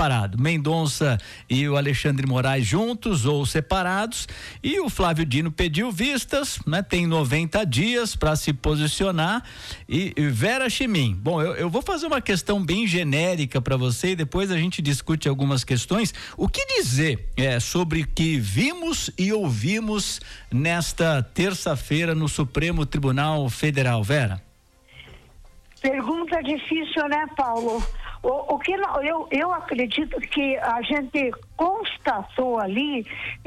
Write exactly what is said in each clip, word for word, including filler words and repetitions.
separado. Mendonça e o Alexandre Moraes juntos ou separados. E o Flávio Dino pediu vistas, né? Tem noventa dias para se posicionar. E, e Vera Chimim, bom, eu, eu vou fazer uma questão bem genérica para você e depois a gente discute algumas questões. O que dizer é, sobre o que vimos e ouvimos nesta terça-feira no Supremo Tribunal Federal, Vera? Pergunta difícil, né, Paulo? O, o que eu, eu acredito que a gente constatou ali,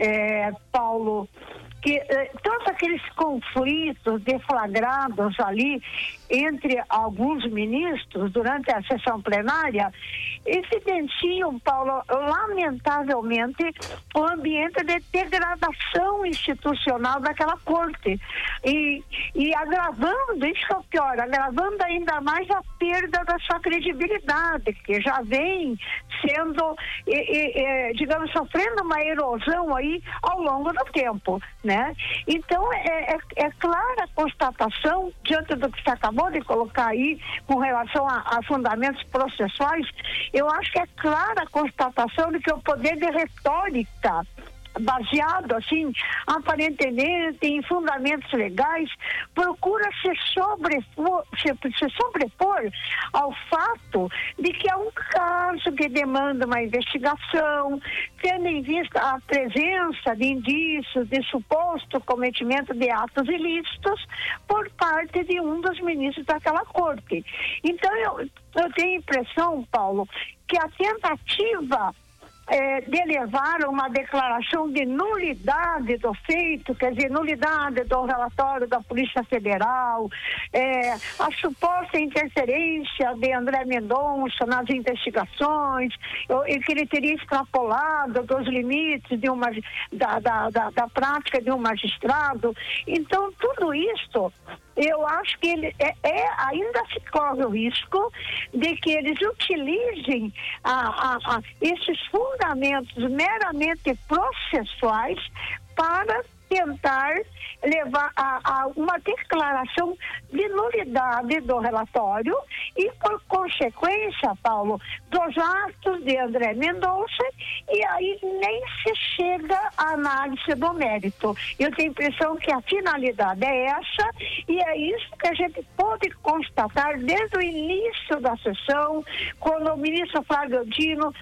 é, Paulo, que eh, todos aqueles conflitos deflagrados ali entre alguns ministros durante a sessão plenária evidenciam, Paulo, lamentavelmente o ambiente de degradação institucional daquela corte e, e agravando, isso que é o pior, agravando ainda mais a perda da sua credibilidade, que já vem sendo, e, e, e, digamos, sofrendo uma erosão aí ao longo do tempo, né? Então, é, é, é clara a constatação, diante do que você acabou de colocar aí, com relação a, a fundamentos processuais, eu acho que é clara a constatação de que o poder de retórica, baseado, assim, aparentemente em fundamentos legais, procura se sobrepor, se, se sobrepor ao fato de que é um caso que demanda uma investigação, tendo em vista a presença de indícios de suposto cometimento de atos ilícitos por parte de um dos ministros daquela corte. Então, eu, eu tenho a impressão, Paulo, que a tentativa É, de levar uma declaração de nulidade do feito, quer dizer, nulidade do relatório da Polícia Federal, é, a suposta interferência de André Mendonça nas investigações, e que ele teria extrapolado dos limites de uma, da, da, da, da prática de um magistrado. Então, tudo isso, eu acho que ele é, é, ainda se corre o risco de que eles utilizem a, a, a, esses fundamentos meramente processuais para tentar levar a, a uma declaração de nulidade do relatório e, por consequência, Paulo, dos atos de André Mendonça, e aí nem se chega à análise do mérito. Eu tenho a impressão que a finalidade é essa, e é isso que a gente pôde constatar desde o início da sessão, quando o ministro Flávio Dino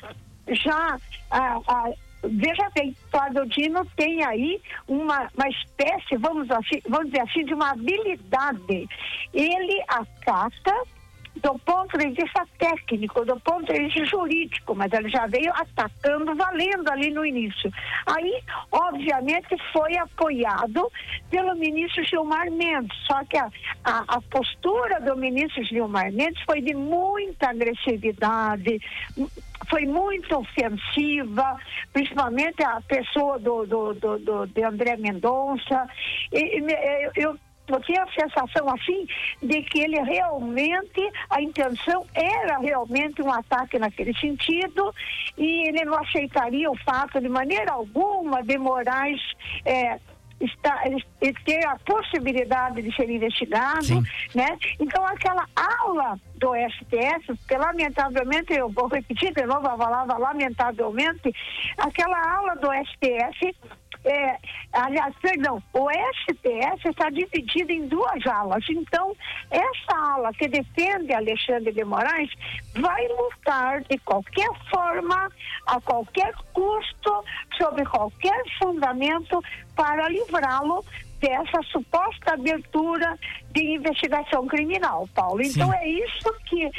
já a, a, veja bem, Flávio Dino tem aí uma, uma espécie, vamos, assim, vamos dizer assim, de uma habilidade. Ele acata do ponto de vista técnico, do ponto de vista jurídico, mas ele já veio atacando, valendo ali no início. Aí, obviamente, foi apoiado pelo ministro Gilmar Mendes, só que a, a, a postura do ministro Gilmar Mendes foi de muita agressividade, foi muito ofensiva, principalmente a pessoa do, do, do, do de André Mendonça. E, e, eu, eu tinha a sensação assim de que ele realmente, a intenção era realmente um ataque naquele sentido, e ele não aceitaria o fato de maneira alguma de Moraes é, Está, ter a possibilidade de ser investigado, Sim. né? Então, aquela ala do S T F, que lamentavelmente, eu vou repetir de novo a palavra lamentavelmente, aquela ala do S T F, é, aliás, perdão, o S T F está dividido em duas alas. Então, essa ala que defende Alexandre de Moraes vai lutar de qualquer forma, a qualquer custo, sobre qualquer fundamento, para livrá-lo dessa suposta abertura de investigação criminal, Paulo. Então, Sim. é isso que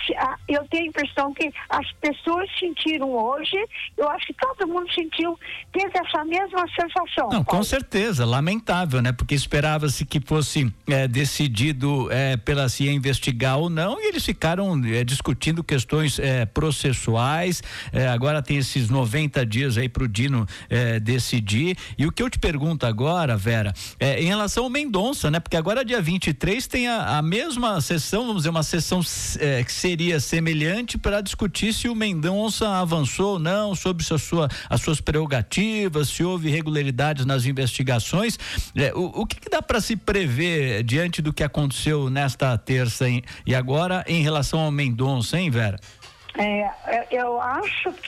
eu tenho a impressão que as pessoas sentiram hoje, eu acho que todo mundo sentiu, teve essa mesma sensação. Não, Paulo. Com certeza, lamentável, né? Porque esperava-se que fosse é, decidido é, pela C I A investigar ou não, e eles ficaram é, discutindo questões é, processuais. É, agora tem esses noventa dias aí pro Dino é, decidir. E o que eu te pergunto agora, Vera, é em relação ao Mendonça, né? Porque agora dia vinte e três tem a, a mesma sessão, vamos dizer, uma sessão é, que seria seria semelhante para discutir se o Mendonça avançou ou não sobre a sua, as suas prerrogativas, se houve irregularidades nas investigações. É, o, o que, que dá para se prever diante do que aconteceu nesta terça hein, e agora em relação ao Mendonça, hein, Vera? É, eu acho